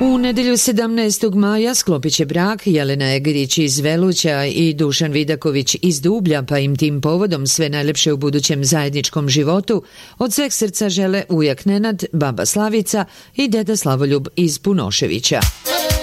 U nedelju 17. maja sklopit će brak Jelena Egerić iz Veluća i Dušan Vidaković iz Dublja, pa im tim povodom sve najlepše u budućem zajedničkom životu od sveg srca žele ujak Nenad, baba Slavica i deda Slavoljub iz Punoševića.